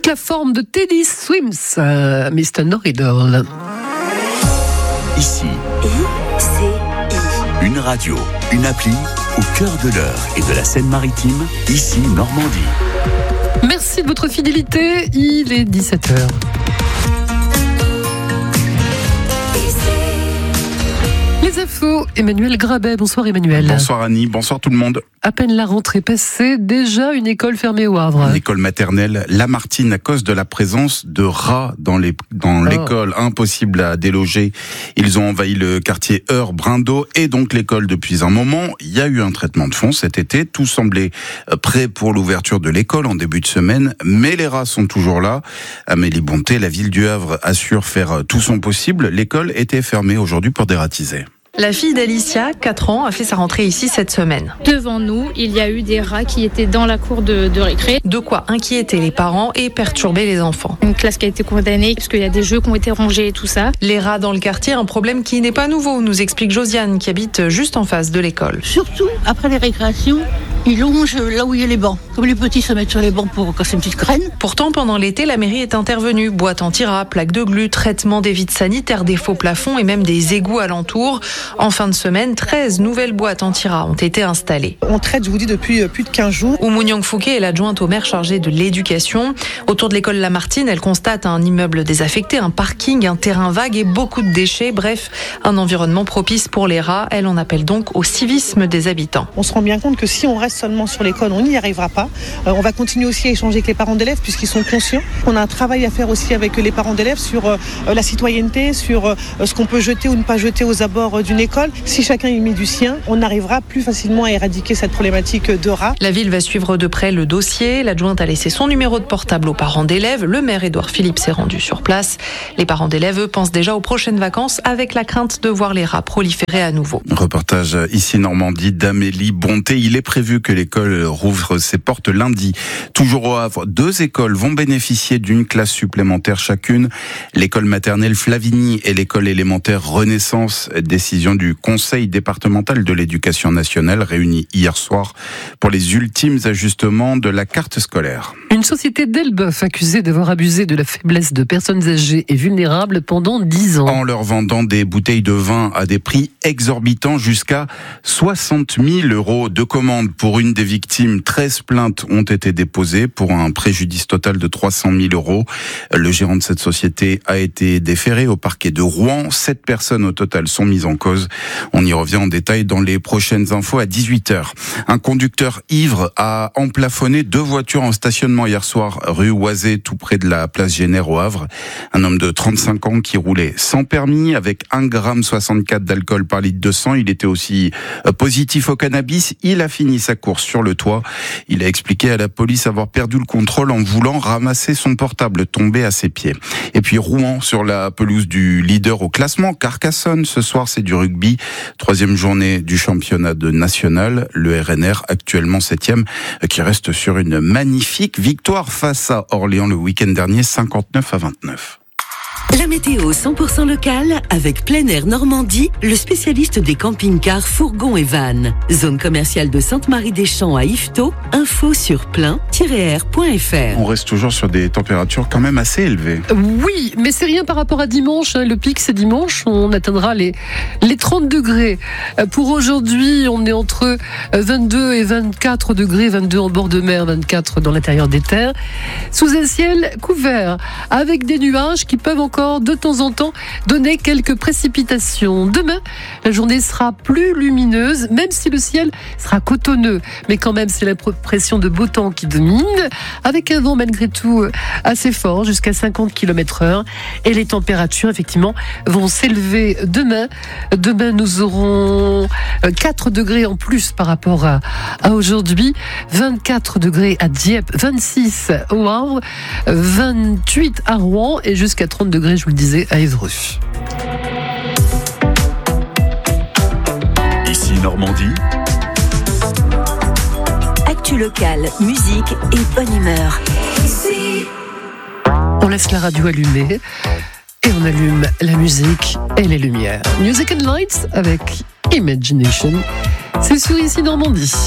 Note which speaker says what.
Speaker 1: la forme de Teddy Swims, Mr. Norridor.
Speaker 2: Ici, une radio, une appli au cœur de l'Eure et de la Seine-Maritime, ici Normandie.
Speaker 1: Merci de votre fidélité, il est 17h. Les infos, Emmanuel Grabet. Bonsoir Emmanuel.
Speaker 3: Bonsoir Annie, bonsoir tout le monde.
Speaker 1: À peine la rentrée passée, déjà une école fermée au Havre.
Speaker 3: L'école maternelle Lamartine à cause de la présence de rats dans l'école, impossible à déloger. Ils ont envahi le quartier Eure-Brindeau et donc l'école depuis un moment. Il y a eu un traitement de fond cet été, tout semblait prêt pour l'ouverture de l'école en début de semaine, mais les rats sont toujours là. Amélie Bonté, la ville du Havre, assure faire tout son possible. L'école était fermée aujourd'hui pour dératiser.
Speaker 4: La fille d'Alicia, 4 ans, a fait sa rentrée ici cette semaine.
Speaker 5: Devant nous, il y a eu des rats qui étaient dans la cour de récré.
Speaker 4: De quoi inquiéter les parents et perturber les enfants.
Speaker 5: Une classe qui a été condamnée parce qu'il y a des jeux qui ont été rongés et tout ça.
Speaker 4: Les rats dans le quartier, un problème qui n'est pas nouveau, nous explique Josiane, qui habite juste en face de l'école.
Speaker 6: Surtout, après les récréations, ils longent là où il y a les bancs. Comme les petits se mettent sur les bancs pour casser une petite graine.
Speaker 4: Pourtant, pendant l'été, la mairie est intervenue. Boîte anti-rats, plaques de glu, traitement des vides sanitaires, des faux plafonds et même des égouts alentours. En fin de semaine, 13 nouvelles boîtes anti-rats ont été installées.
Speaker 7: On traite, je vous dis, depuis plus de 15 jours.
Speaker 4: Oumou Nyang Fouquet est l'adjointe au maire chargée de l'éducation. Autour de l'école Lamartine, elle constate un immeuble désaffecté, un parking, un terrain vague et beaucoup de déchets. Bref, un environnement propice pour les rats. Elle en appelle donc au civisme des habitants.
Speaker 7: On se rend bien compte que si on reste seulement sur l'école, on n'y arrivera pas. On va continuer aussi à échanger avec les parents d'élèves puisqu'ils sont conscients. On a un travail à faire aussi avec les parents d'élèves sur la citoyenneté, sur ce qu'on peut jeter ou ne pas jeter aux abords d'une école. Si chacun y met du sien, on arrivera plus facilement à éradiquer cette problématique de rats.
Speaker 4: La ville va suivre de près le dossier. L'adjointe a laissé son numéro de portable aux parents d'élèves. Le maire Édouard Philippe s'est rendu sur place. Les parents d'élèves, eux, pensent déjà aux prochaines vacances avec la crainte de voir les rats proliférer à nouveau.
Speaker 3: Reportage ici Normandie d'Amélie Bonté. Il est prévu que l'école rouvre ses portes lundi. Toujours au Havre, 2 écoles vont bénéficier d'une classe supplémentaire chacune. L'école maternelle Flavigny et l'école élémentaire Renaissance. Décision du Conseil départemental de l'éducation nationale réuni hier soir pour les ultimes ajustements de la carte scolaire.
Speaker 1: Une société d'Elbeuf accusée d'avoir abusé de la faiblesse de personnes âgées et vulnérables pendant 10 ans.
Speaker 3: En leur vendant des bouteilles de vin à des prix exorbitants jusqu'à 60 000 € de commande pour une des victimes. 13 plaintes ont été déposées pour un préjudice total de 300 000 €. Le gérant de cette société a été déféré au parquet de Rouen. 7 personnes au total sont mises en cause. On y revient en détail dans les prochaines infos à 18h. Un conducteur ivre a emplafonné 2 voitures en stationnement hier soir, rue Oisé, tout près de la place Génère au Havre. Un homme de 35 ans qui roulait sans permis avec 1,64 g d'alcool par litre de sang. Il était aussi positif au cannabis. Il a fini sa course sur le toit. Il a expliqué à la police avoir perdu le contrôle en voulant ramasser son portable tombé à ses pieds. Et puis Rouen sur la pelouse du leader au classement, Carcassonne. Ce soir, c'est du rugby. 3e journée du championnat national. Le RNR, actuellement 7e, qui reste sur une magnifique victoire face à Orléans le week-end dernier, 59-29.
Speaker 8: La météo 100% locale avec Plein Air Normandie, le spécialiste des camping-cars, fourgons et vannes. Zone commerciale de Sainte-Marie-des-Champs à Yvetot. Info sur plein-air.fr.
Speaker 3: On reste toujours sur des températures quand même assez élevées.
Speaker 1: Oui, mais c'est rien par rapport à dimanche. Le pic, c'est dimanche. On atteindra les 30 degrés. Pour aujourd'hui, on est entre 22 et 24 degrés. 22 en bord de mer, 24 dans l'intérieur des terres. Sous un ciel couvert, avec des nuages qui peuvent encore de temps en temps donner quelques précipitations. Demain, la journée sera plus lumineuse, même si le ciel sera cotonneux. Mais quand même, c'est l'impression de beau temps qui domine, avec un vent malgré tout assez fort, jusqu'à 50 km/h. Et les températures, effectivement, vont s'élever demain. Demain, nous aurons 4 degrés en plus par rapport à aujourd'hui. 24 degrés à Dieppe, 26 au Havre, 28 à Rouen et jusqu'à 30 degrés, je vous le disais, à Évreux.
Speaker 2: Ici Normandie.
Speaker 8: Actu locale, musique et bonne humeur.
Speaker 1: On laisse la radio allumée et on allume la musique et les lumières. Music and Lights avec Imagination. C'est sur Ici Normandie.